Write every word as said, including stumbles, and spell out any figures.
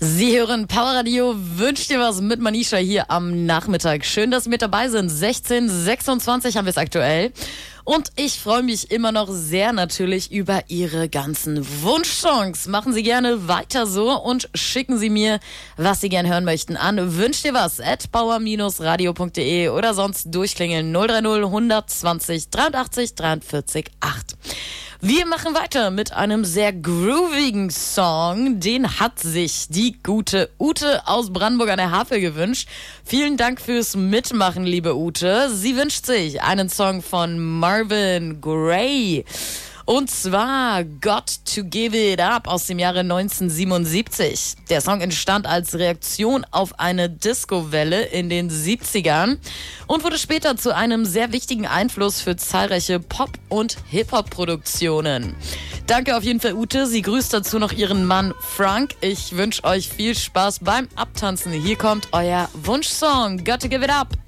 Sie hören Powerradio, wünscht dir was mit Manisha hier am Nachmittag. Schön, dass Sie mit dabei sind. sechzehn Uhr sechsundzwanzig haben wir es aktuell. Und ich freue mich immer noch sehr natürlich über Ihre ganzen Wunschsongs. Machen Sie gerne weiter so und schicken Sie mir, was Sie gerne hören möchten, an wünscht dir was at power radio punkt de oder sonst durchklingeln null drei null hundertzwanzig dreiundachtzig dreiundvierzig acht. Wir machen weiter mit einem sehr groovigen Song. Den hat sich die gute Ute aus Brandenburg an der Havel gewünscht. Vielen Dank fürs Mitmachen, liebe Ute. Sie wünscht sich einen Song von Marvin Gaye. Und zwar Got to Give It Up aus dem Jahre neunzehnhundertsiebenundsiebzig. Der Song entstand als Reaktion auf eine Disco-Welle in den siebzigern und wurde später zu einem sehr wichtigen Einfluss für zahlreiche Pop- und Hip-Hop-Produktionen. Danke auf jeden Fall, Ute. Sie grüßt dazu noch ihren Mann Frank. Ich wünsche euch viel Spaß beim Abtanzen. Hier kommt euer Wunschsong Got to Give It Up.